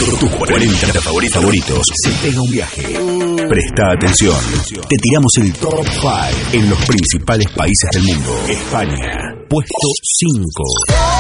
Tus 40 favoritos. Se pega un viaje. Presta atención. Te tiramos el top 5 en los principales países del mundo. España, puesto 5.